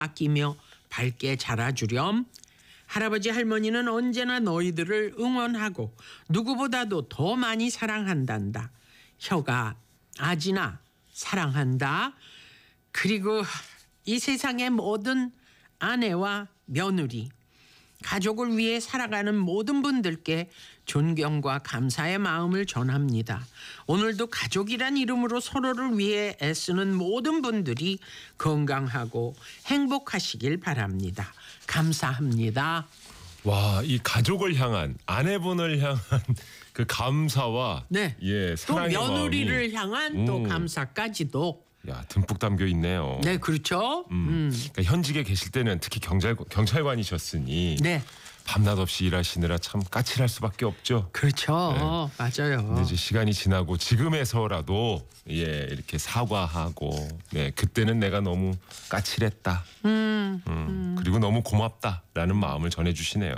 아끼며 밝게 자라주렴. 할아버지 할머니는 언제나 너희들을 응원하고 누구보다도 더 많이 사랑한단다. 혀가 아지나 사랑한다. 그리고 이 세상의 모든 아내와 며느리, 가족을 위해 살아가는 모든 분들께 존경과 감사의 마음을 전합니다. 오늘도 가족이란 이름으로 서로를 위해 애쓰는 모든 분들이 건강하고 행복하시길 바랍니다. 감사합니다. 와, 이 가족을 향한, 아내분을 향한 그 감사와 네. 예, 또 사랑의 며느리를 마음이 향한 또 감사까지도. 야, 듬뿍 담겨 있네요. 네, 그렇죠. 그러니까 현직에 계실 때는 특히 경찰관이셨으니 네, 밤낮 없이 일하시느라 참 까칠할 수밖에 없죠. 그렇죠. 맞아요. 근데 이제 시간이 지나고 지금에서라도 예, 이렇게 사과하고 네, 그때는 내가 너무 까칠했다. 그리고 너무 고맙다라는 마음을 전해주시네요.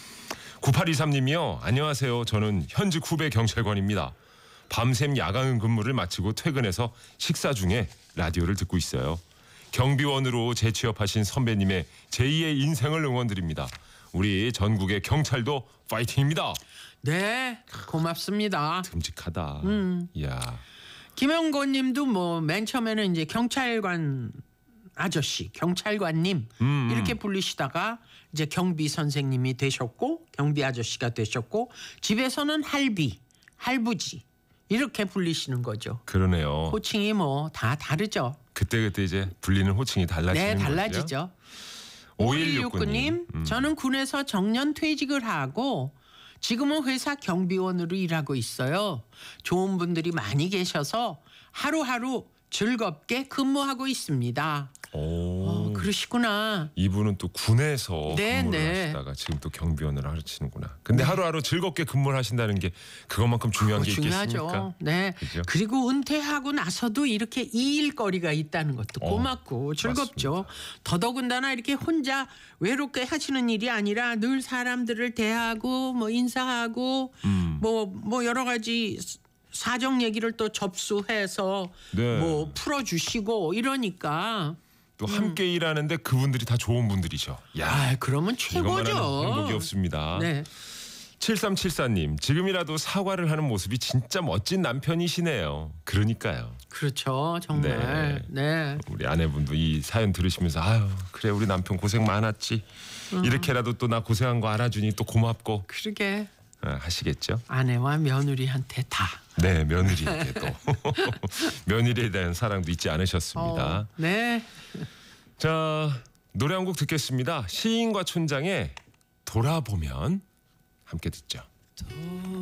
9823님이요. 안녕하세요. 저는 현직 후배 경찰관입니다. 밤샘 야간 근무를 마치고 퇴근해서 식사 중에 라디오를 듣고 있어요. 경비원으로 재취업하신 선배님의 제2의 인생을 응원드립니다. 우리 전국의 경찰도 파이팅입니다. 네, 고맙습니다. 듬직하다. 이야. 김영곤 님도 뭐 맨 처음에는 이제 경찰관 아저씨, 경찰관님 이렇게 불리시다가 이제 경비 선생님이 되셨고 경비 아저씨가 되셨고 집에서는 할부지 이렇게 불리시는 거죠. 그러네요. 호칭이 뭐 다 다르죠. 그때 이제 불리는 호칭이 달라지는 네, 거죠. 달라지죠. 5169님. 저는 군에서 정년 퇴직을 하고 지금은 회사 경비원으로 일하고 있어요. 좋은 분들이 많이 계셔서 하루하루 즐겁게 근무하고 있습니다. 오. 그러시구나. 이분은 또 군에서 네, 근무를 네. 하시다가 지금 또 경비원을 하시는구나. 근데 하루하루 즐겁게 근무를 하신다는 게 그것만큼 중요한 게 중요하죠. 있겠습니까? 네. 그죠? 그리고 은퇴하고 나서도 이렇게 이 일거리가 있다는 것도 고맙고 즐겁죠. 더더군다나 이렇게 혼자 외롭게 하시는 일이 아니라 늘 사람들을 대하고 뭐 인사하고 뭐 여러 가지 사정 얘기를 또 접수해서 네. 뭐 풀어주시고 이러니까 또 함께 일하는데 그분들이 다 좋은 분들이죠. 야, 그러면 최고죠. 이것만한 행복이 없습니다. 네. 7374님, 지금이라도 사과를 하는 모습이 진짜 멋진 남편이시네요. 그러니까요. 그렇죠. 정말. 네. 우리 아내분도 이 사연 들으시면서 아유, 그래 우리 남편 고생 많았지. 이렇게라도 또 나 고생한 거 알아주니 또 고맙고 그러게. 하시겠죠. 아내와 며느리한테 다. 네, 며느리에게 또 며느리에 대한 사랑도 잊지 않으셨습니다. 네. 자, 노래 한 곡 듣겠습니다. 시인과 촌장의 돌아보면 함께 듣죠.